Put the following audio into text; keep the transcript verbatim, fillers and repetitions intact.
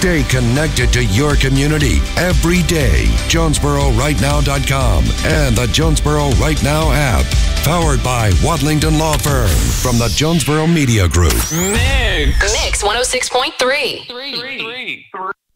Stay connected to your community every day. Jonesboro Right Now dot com and the Jonesboro Right Now app. Powered by Wadlington Law Firm from the Jonesboro Media Group. Mix. Mix one oh six point three. Three. Three.